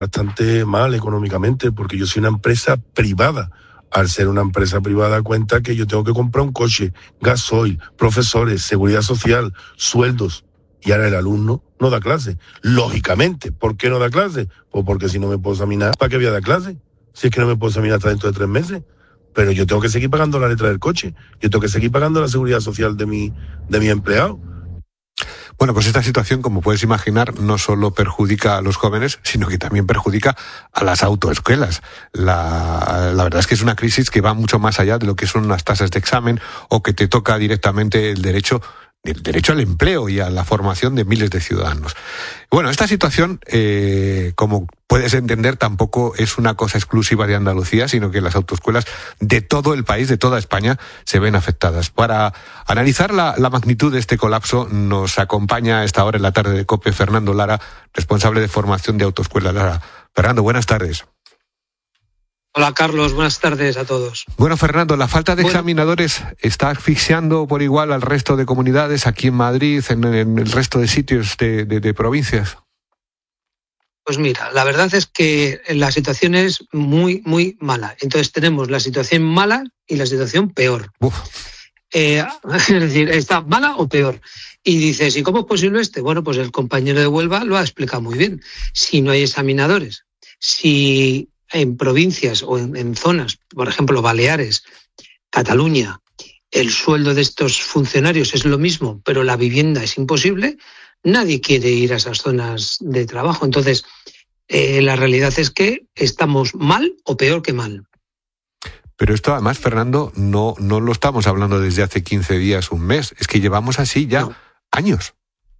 bastante mal económicamente, porque yo soy una empresa privada. Al ser una empresa privada, cuenta que yo tengo que comprar un coche, gasoil, profesores, seguridad social, sueldos. Y ahora el alumno no da clase. Lógicamente, ¿por qué no da clase? Pues porque si no me puedo examinar, ¿para qué voy a dar clase? Si es que no me puedo examinar hasta dentro de 3 meses. Pero yo tengo que seguir pagando la letra del coche. Yo tengo que seguir pagando la seguridad social de mi empleado. Bueno, pues esta situación, como puedes imaginar, no solo perjudica a los jóvenes, sino que también perjudica a las autoescuelas. La verdad es que es una crisis que va mucho más allá de lo que son las tasas de examen o que te toca directamente el derecho al empleo y a la formación de miles de ciudadanos. Bueno, esta situación, como puedes entender, tampoco es una cosa exclusiva de Andalucía, sino que las autoescuelas de todo el país, de toda España, se ven afectadas. Para analizar la magnitud de este colapso, nos acompaña a esta hora en la tarde de COPE Fernando Lara, responsable de formación de autoescuela. Lara. Fernando, buenas tardes. Hola Carlos, buenas tardes a todos. Bueno, Fernando, la falta de examinadores está asfixiando por igual al resto de comunidades aquí en Madrid, en el resto de sitios de provincias. Pues mira, la verdad es que la situación es muy, muy mala. Entonces tenemos la situación mala y la situación peor. Es decir, ¿está mala o peor? Y dices, ¿y cómo es posible este? Bueno, pues el compañero de Huelva lo ha explicado muy bien. Si no hay examinadores, si en provincias o en zonas, por ejemplo, Baleares, Cataluña, el sueldo de estos funcionarios es lo mismo, pero la vivienda es imposible, nadie quiere ir a esas zonas de trabajo. Entonces, la realidad es que estamos mal o peor que mal. Pero esto además, Fernando, no lo estamos hablando desde hace 15 días, un mes, es que llevamos así ya años.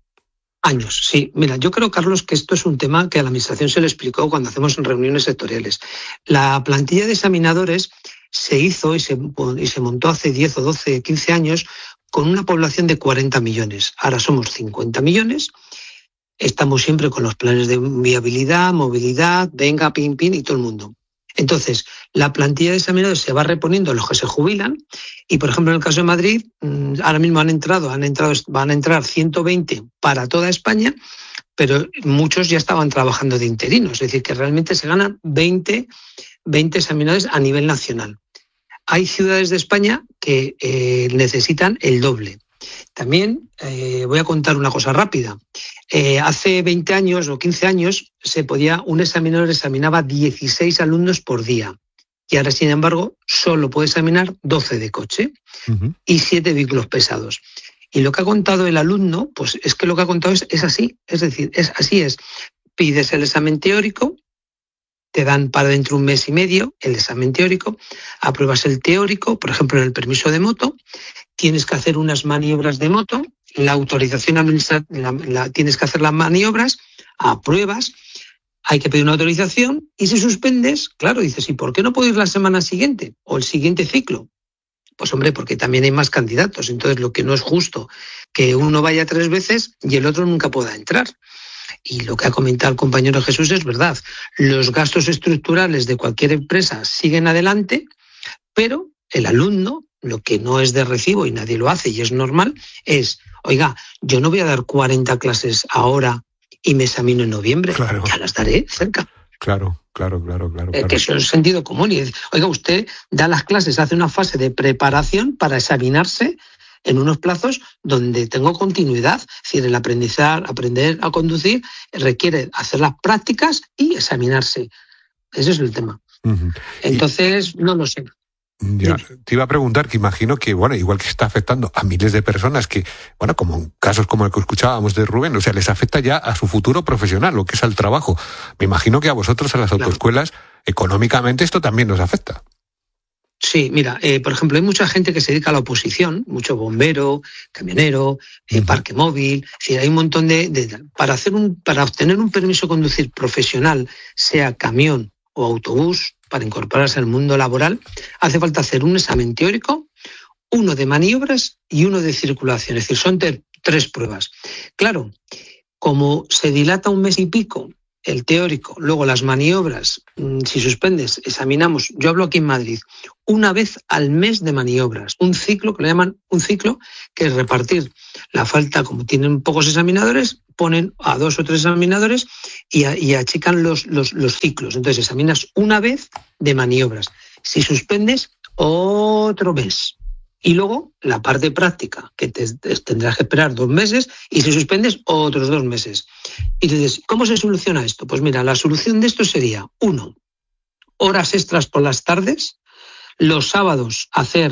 Años, sí. Mira, yo creo, Carlos, que esto es un tema que a la Administración se le explicó cuando hacemos reuniones sectoriales. La plantilla de examinadores se hizo y se montó hace 10 o 12, 15 años con una población de 40 millones. Ahora somos 50 millones. Estamos siempre con los planes de viabilidad, movilidad, venga, pin, y todo el mundo. Entonces, la plantilla de examinadores se va reponiendo a los que se jubilan y, por ejemplo, en el caso de Madrid, ahora mismo van a entrar 120 para toda España, pero muchos ya estaban trabajando de interinos, es decir, que realmente se ganan 20 examinadores a nivel nacional. Hay ciudades de España que necesitan el doble. También voy a contar una cosa rápida. Hace 20 años o 15 años un examinador examinaba 16 alumnos por día y ahora, sin embargo, solo puede examinar 12 de coche y 7 vehículos pesados. Y lo que ha contado el alumno, pues es que lo que ha contado es así, es decir, así es. Pides el examen teórico, te dan para dentro un mes y medio el examen teórico, apruebas el teórico, por ejemplo, en el permiso de moto, tienes que hacer unas maniobras de moto, la autorización administrativa, tienes que hacer las maniobras, apruebas, hay que pedir una autorización y si suspendes, claro, dices, ¿y por qué no puedo ir la semana siguiente o el siguiente ciclo? Pues hombre, porque también hay más candidatos, entonces lo que no es justo que uno vaya 3 veces y el otro nunca pueda entrar. Y lo que ha comentado el compañero Jesús es verdad, los gastos estructurales de cualquier empresa siguen adelante, pero el alumno, lo que no es de recibo y nadie lo hace y es normal, es, oiga, yo no voy a dar 40 clases ahora y me examino en noviembre, claro. Ya las daré cerca. Claro. Que eso es sentido común. Y oiga, usted da las clases, hace una fase de preparación para examinarse en unos plazos donde tengo continuidad. Es decir, el aprender a conducir requiere hacer las prácticas y examinarse. Ese es el tema. Uh-huh. Entonces, no lo sé. Ya, te iba a preguntar, que imagino que, bueno, igual que está afectando a miles de personas que, bueno, como casos como el que escuchábamos de Rubén, o sea, les afecta ya a su futuro profesional, lo que es al trabajo. Me imagino que a vosotros, a las autoescuelas, económicamente esto también nos afecta. Sí, mira, por ejemplo, hay mucha gente que se dedica a la oposición, mucho bombero, camionero, parque móvil, es decir, hay un montón para obtener un permiso de conducir profesional, sea camión o autobús, para incorporarse al mundo laboral, hace falta hacer un examen teórico, uno de maniobras y uno de circulación. Es decir, son 3 pruebas. Claro, como se dilata un mes y pico el teórico, luego las maniobras, si suspendes, examinamos, yo hablo aquí en Madrid, una vez al mes de maniobras, un ciclo, que le llaman un ciclo, que es repartir la falta, como tienen pocos examinadores, ponen a 2 o 3 examinadores y achican los ciclos. Entonces examinas una vez de maniobras. Si suspendes, otro mes. Y luego la parte práctica, que tendrás que esperar 2 meses, y si suspendes, otros 2 meses. Y entonces, ¿cómo se soluciona esto? Pues mira, la solución de esto sería, 1, horas extras por las tardes, los sábados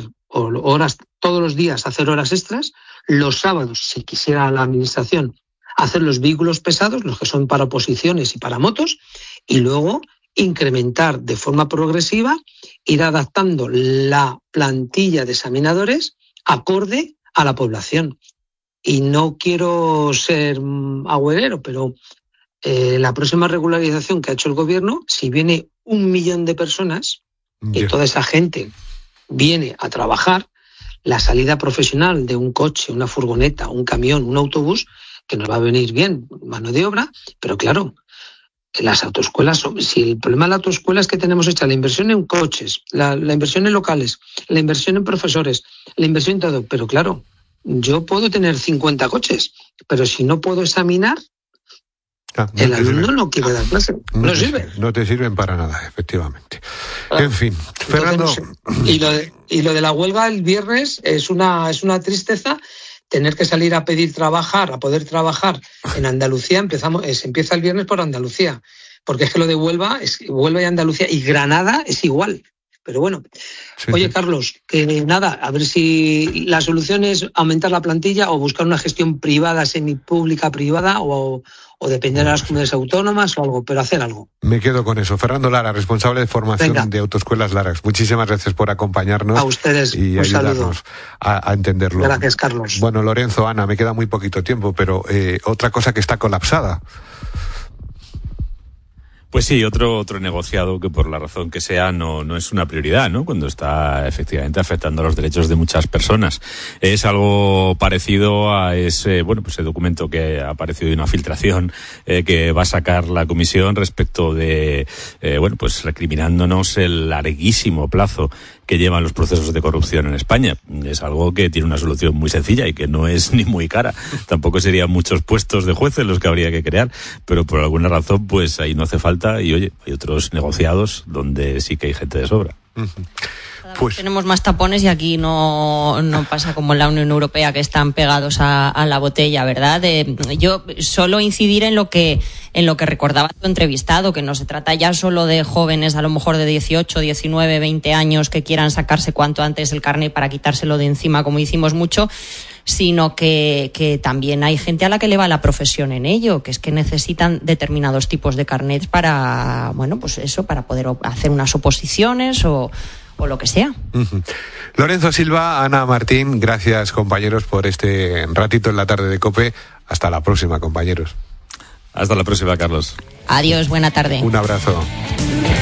todos los días hacer horas extras, los sábados, si quisiera la administración, hacer los vehículos pesados, los que son para oposiciones y para motos, y luego incrementar de forma progresiva, ir adaptando la plantilla de examinadores acorde a la población. Y no quiero ser agüerero, pero la próxima regularización que ha hecho el gobierno, si viene 1 millón de personas y toda esa gente viene a trabajar, la salida profesional de un coche, una furgoneta, un camión, un autobús, que nos va a venir bien, mano de obra, pero claro, las autoescuelas, si el problema de la autoescuela es que tenemos hecha la inversión en coches, la inversión en locales, la inversión en profesores, la inversión en todo, pero claro, yo puedo tener 50 coches, pero si no puedo examinar, el alumno no quiere dar clase, no sirve. No te sirven para nada, efectivamente. En fin, Fernando. Y lo de la huelga el viernes es una tristeza. Tener que salir a poder trabajar en Andalucía, se empieza el viernes por Andalucía, porque es que lo de Huelva y Andalucía y Granada es igual. Pero bueno, sí, oye, Carlos, que nada, a ver si la solución es aumentar la plantilla o buscar una gestión privada, semipública, privada, o depender de las comunidades autónomas o algo, pero hacer algo. Me quedo con eso. Fernando Lara, responsable de formación de Autoescuelas Larax. Muchísimas gracias por acompañarnos. A ustedes, y ayudarnos a entenderlo. Gracias, Carlos. Bueno, Lorenzo, Ana, me queda muy poquito tiempo, pero otra cosa que está colapsada. Pues sí, otro negociado que por la razón que sea no es una prioridad, ¿no? Cuando está efectivamente afectando a los derechos de muchas personas. Es algo parecido a ese documento que ha aparecido de una filtración que va a sacar la comisión respecto de, recriminándonos el larguísimo plazo que llevan los procesos de corrupción en España. Es algo que tiene una solución muy sencilla y que no es ni muy cara. Tampoco serían muchos puestos de jueces los que habría que crear, pero por alguna razón, pues ahí no hace falta y oye, hay otros negociados donde sí que hay gente de sobra. Pues tenemos más tapones y aquí no pasa como en la Unión Europea, que están pegados a la botella, ¿verdad? Yo solo incidir en lo que recordaba tu entrevistado, que no se trata ya solo de jóvenes a lo mejor de 18, 19, 20 años que quieran sacarse cuanto antes el carnet para quitárselo de encima, como hicimos mucho, sino que también hay gente a la que le va la profesión en ello, que es que necesitan determinados tipos de carnets para, para poder hacer unas oposiciones o lo que sea. Uh-huh. Lorenzo Silva, Ana Martín, gracias, compañeros, por este ratito en la tarde de COPE. Hasta la próxima, compañeros. Hasta la próxima, Carlos. Adiós, buena tarde. Un abrazo.